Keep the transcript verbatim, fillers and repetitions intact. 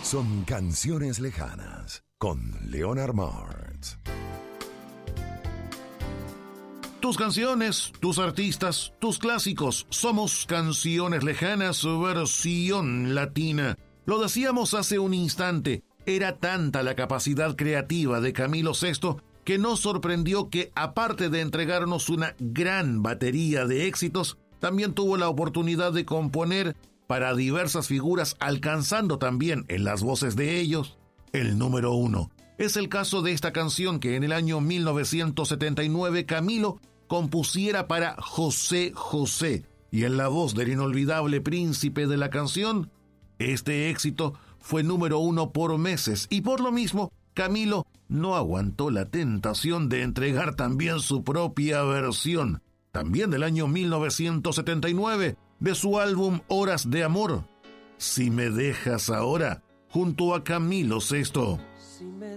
Son canciones lejanas con Leonard Martz. Tus canciones, tus artistas, tus clásicos. Somos Canciones Lejanas, versión latina. Lo decíamos hace un instante. Era tanta la capacidad creativa de Camilo Sesto que nos sorprendió que, aparte de entregarnos una gran batería de éxitos, también tuvo la oportunidad de componer para diversas figuras, alcanzando también en las voces de ellos el número uno. Es el caso de esta canción que en el año mil novecientos setenta y nueve Camilo compusiera para José José, y en la voz del inolvidable príncipe de la canción, este éxito fue número uno por meses, y por lo mismo Camilo no aguantó la tentación de entregar también su propia versión, también del año mil novecientos setenta y nueve, de su álbum Horas de Amor, Si me dejas ahora, junto a Camilo Sesto. Si me